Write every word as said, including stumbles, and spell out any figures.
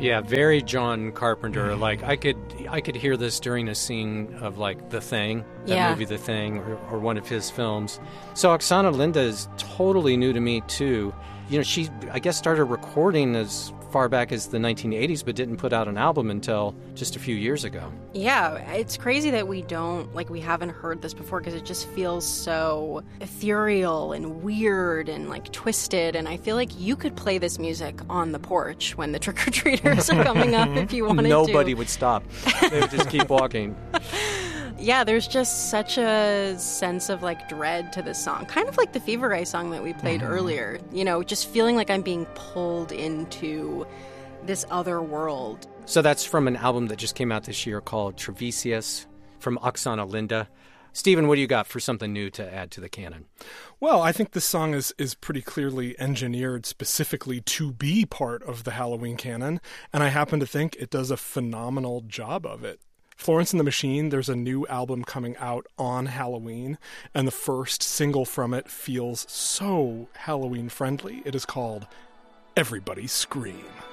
Yeah, very John Carpenter. Like I could, I could hear this during a scene of like The Thing, that Yeah. movie The Thing, or, or one of his films. So Oksana Linda is totally new to me too. You know, she I guess started recording as far back as the nineteen eighties, but didn't put out an album until just a few years ago. Yeah, it's crazy that we don't, like, we haven't heard this before because it just feels so ethereal and weird and, like, twisted. And I feel like you could play this music on the porch when the trick-or-treaters are coming up if you wanted Nobody to. Nobody would stop. They would just keep walking. Yeah, there's just such a sense of, like, dread to this song. Kind of like the Fever Eye song that we played mm-hmm. earlier. You know, just feeling like I'm being pulled into this other world. So that's from an album that just came out this year called Trevisius from Oksana Linda. Stephen, what do you got for something new to add to the canon? Well, I think this song is, is pretty clearly engineered specifically to be part of the Halloween canon, and I happen to think it does a phenomenal job of it. Florence and the Machine, there's a new album coming out on Halloween, and the first single from it feels so Halloween-friendly. It is called Everybody Scream.